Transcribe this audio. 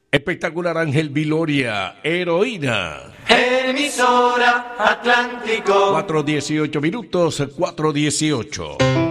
Espectacular Ángel Viloria, heroína. Emisora Atlántico. 4:18 minutos, 4:18.